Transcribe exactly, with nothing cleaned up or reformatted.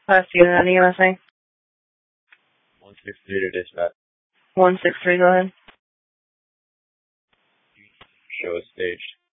Last unit on E M S A. one six three to dispatch. one six three, go ahead. Show is staged.